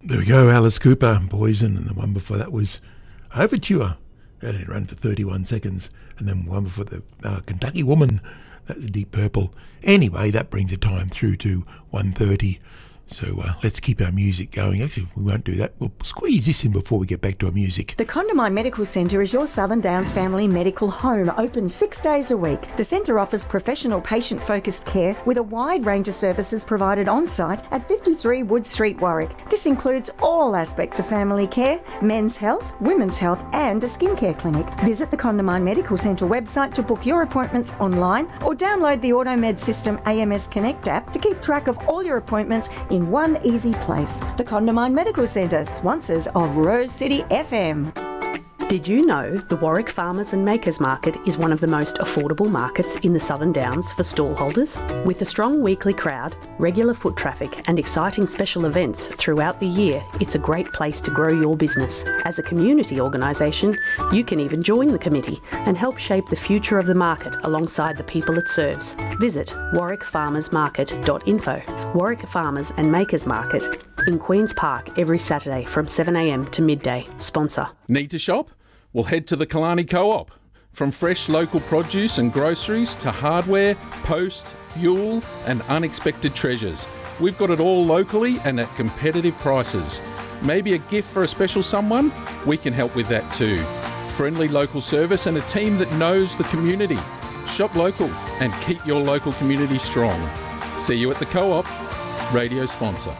There we go, Alice Cooper, Poison, and the one before that was Overture. That had run for 31 seconds. And then one before the Kentucky Woman, that's Deep Purple. Anyway, that brings the time through to 1:30. So let's keep our music going. Actually, we won't do that. We'll squeeze this in before we get back to our music. The Condamine Medical Centre is your Southern Downs family medical home, open 6 days a week. The centre offers professional patient-focused care with a wide range of services provided on-site at 53 Wood Street, Warwick. This includes all aspects of family care, men's health, women's health and a skincare clinic. Visit the Condamine Medical Centre website to book your appointments online or download the AutoMed System AMS Connect app to keep track of all your appointments in one easy place. The Condamine Medical Centre, sponsors of Rose City FM. Did you know the Warwick Farmers and Makers Market is one of the most affordable markets in the Southern Downs for stallholders? With a strong weekly crowd, regular foot traffic and exciting special events throughout the year, it's a great place to grow your business. As a community organisation, you can even join the committee and help shape the future of the market alongside the people it serves. Visit warwickfarmersmarket.info. Warwick Farmers and Makers Market in Queen's Park every Saturday from 7 a.m. to midday. Sponsor. Need to shop? Well, head to the Killarney Co-op. From fresh local produce and groceries to hardware, post, fuel and unexpected treasures. We've got it all locally and at competitive prices. Maybe a gift for a special someone? We can help with that too. Friendly local service and a team that knows the community. Shop local and keep your local community strong. See you at the Co-op. Radio sponsor.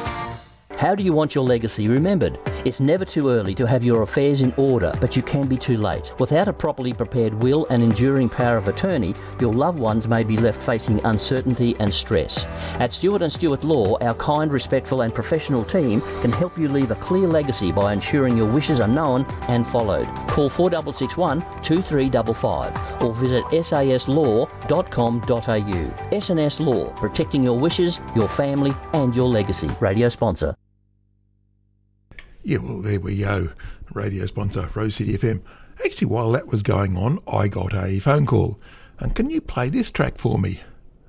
How do you want your legacy remembered? It's never too early to have your affairs in order, but you can be too late. Without a properly prepared will and enduring power of attorney, your loved ones may be left facing uncertainty and stress. At Stewart & Stewart Law, our kind, respectful and professional team can help you leave a clear legacy by ensuring your wishes are known and followed. Call 4661 2355 or visit saslaw.com.au. S&S Law, protecting your wishes, your family and your legacy. Radio sponsor. Yeah, well, there we go. Radio sponsor, Rose City FM. Actually, while that was going on, I got a phone call. And can you play this track for me?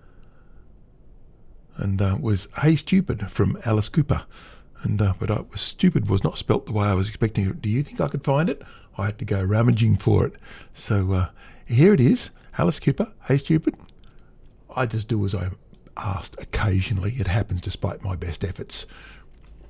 And it was Hey Stupid from Alice Cooper. And but I was stupid was not spelt the way I was expecting it. Do you think I could find it? I had to go rummaging for it. So here it is. Alice Cooper, Hey Stupid. I just do as I'm asked occasionally. It happens despite my best efforts.